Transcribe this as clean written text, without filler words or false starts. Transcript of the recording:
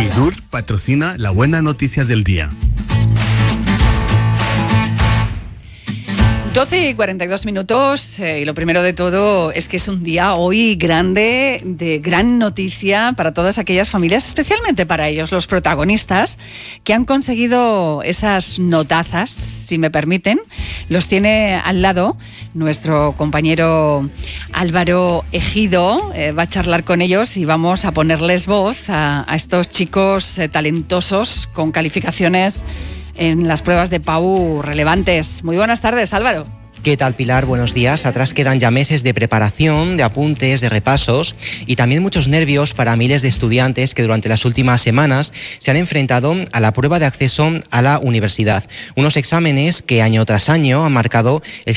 Minur patrocina la buena noticia del día. 12:42 y lo primero de todo es que es un día hoy grande, de gran noticia para todas aquellas familias, especialmente para ellos, los protagonistas que han conseguido esas notazas, si me permiten. Los tiene al lado nuestro compañero Álvaro Ejido, va a charlar con ellos y vamos a ponerles voz a estos chicos talentosos con calificaciones en las pruebas de PAU relevantes. Muy buenas tardes, Álvaro. ¿Qué tal, Pilar? Buenos días. Atrás quedan ya meses de preparación, de apuntes, de repasos y también muchos nervios para miles de estudiantes que durante las últimas semanas se han enfrentado a la prueba de acceso a la universidad. Unos exámenes que año tras año han marcado el